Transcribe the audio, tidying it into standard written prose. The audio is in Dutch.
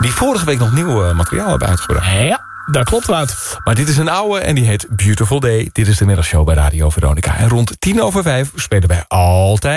Die vorige week nog nieuw materiaal hebben uitgebracht. Ja, dat klopt uit. Maar dit is een oude en die heet Beautiful Day. Dit is de middagshow bij Radio Veronica. En rond 4:10 spelen wij altijd